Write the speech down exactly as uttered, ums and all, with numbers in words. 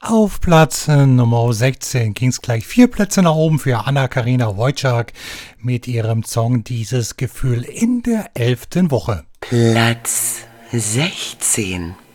Auf Platz Nummer sechzehn ging es gleich vier Plätze nach oben für Anna-Karina Wojcik mit ihrem Song Dieses Gefühl in der elften Woche. Platz sechzehn.